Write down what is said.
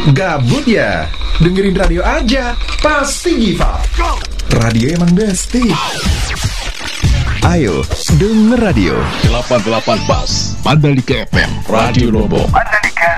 Gabut ya? Dengerin radio aja, pasti Giva. Radio emang besti. Ayo, denger radio 88 Bas Mandalika FM Radio Lombok.